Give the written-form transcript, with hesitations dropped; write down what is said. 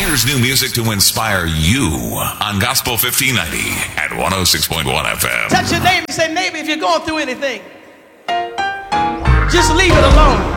Here's new music to inspire you on Gospel 1590 at 106.1 FM. Touch your neighbor and say, neighbor, if you're going through anything, just leave it alone.